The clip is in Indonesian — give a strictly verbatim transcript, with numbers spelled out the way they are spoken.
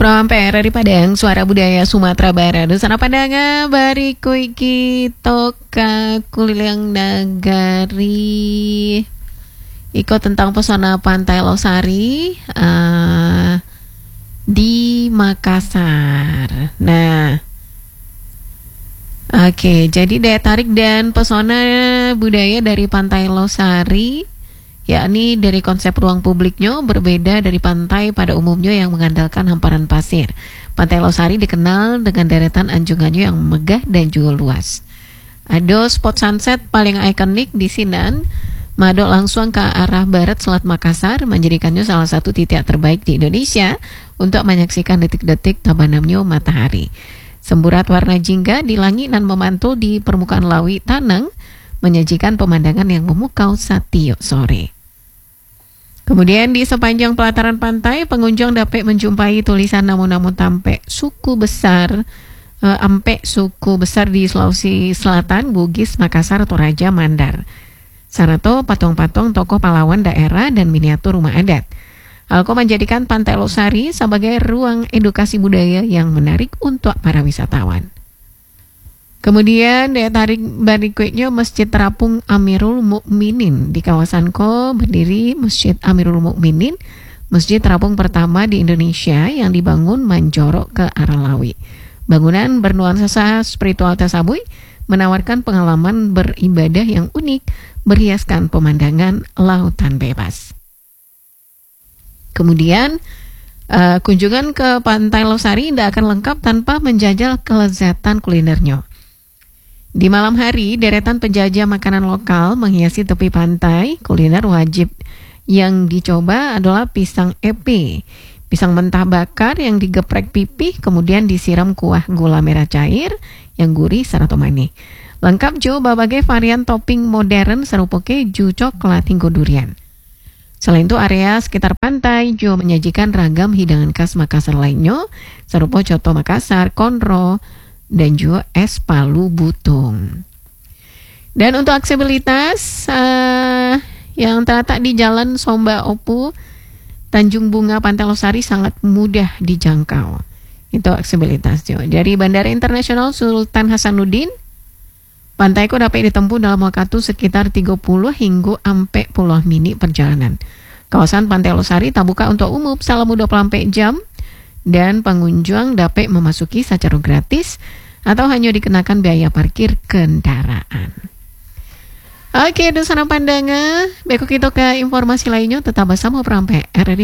Proampe R R I Padang, Suara Budaya Sumatera Barat. Dusana Padanga, bariku iki toka kulilang nagari. Iko tentang pesona Pantai Losari uh, di Makassar. Nah, oke, okay, jadi daya tarik dan pesona budaya dari Pantai Losari, yakni dari konsep ruang publiknya berbeda dari pantai pada umumnya yang mengandalkan hamparan pasir. Pantai Losari dikenal dengan deretan anjungannya yang megah dan juga luas. Ada spot sunset paling ikonik di Sinan, madok langsung ke arah barat Selat Makassar, menjadikannya salah satu titik terbaik di Indonesia untuk menyaksikan detik-detik terbenamnya matahari. Semburat warna jingga di langit dan memantul di permukaan laut Tanang menyajikan pemandangan yang memukau saat tiok sore. Kemudian di sepanjang pelataran pantai, pengunjung dapat menjumpai tulisan namun-namun tampe suku besar, uh, ampe suku besar di Sulawesi Selatan, Bugis, Makassar, Toraja, Mandar. Sarato patung-patung tokoh pahlawan daerah dan miniatur rumah adat. Alko menjadikan Pantai Losari sebagai ruang edukasi budaya yang menarik untuk para wisatawan. Kemudian daya tarik berikutnya Masjid Terapung Amirul Mukminin. Di kawasan Ko berdiri Masjid Amirul Mukminin, masjid terapung pertama di Indonesia yang dibangun menjorok ke arah laut. Bangunan bernuansa spiritual tasabuh menawarkan pengalaman beribadah yang unik, berhiaskan pemandangan lautan bebas. Kemudian uh, kunjungan ke Pantai Losari tidak akan lengkap tanpa menjajal kelezatan kulinernya. Di malam hari, deretan penjajah makanan lokal menghiasi tepi pantai. Kuliner wajib yang dicoba adalah pisang epe, pisang mentah bakar yang digeprek pipih, kemudian disiram kuah gula merah cair yang gurih serta manis. Lengkap jo berbagai varian topping modern serupa keju, coklat hingga durian. Selain itu, area sekitar pantai jo menyajikan ragam hidangan khas Makassar lainnya, serupa coto Makassar, konro, dan juga es palu butung. Dan untuk aksesibilitas uh, yang terletak di Jalan Somba Opu, Tanjung Bunga, Pantai Losari sangat mudah dijangkau. Itu aksesibilitasnya. Dari Bandara Internasional Sultan Hasanuddin, pantai ko dapat ditempuh dalam waktu sekitar tiga puluh hingga sampai puluh menit perjalanan. Kawasan Pantai Losari tak buka untuk umum selama dua puluh empat jam. Dan pengunjung dapat memasuki secara gratis atau hanya dikenakan biaya parkir kendaraan. Oke, Dusana Pandanga, besok kita ke informasi lainnya tetap bersama Proampe R R I